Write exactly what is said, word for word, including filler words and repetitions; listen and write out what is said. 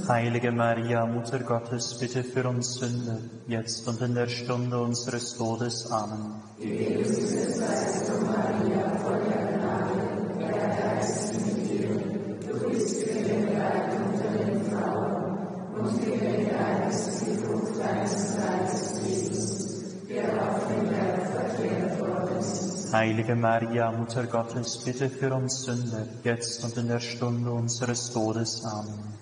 Heilige Maria, Mutter Gottes, bitte für uns Sünder, jetzt und in der Stunde unseres Todes. Amen. Heilige Maria, Mutter Gottes, bitte für uns Sünder, jetzt und in der Stunde unseres Todes. Amen.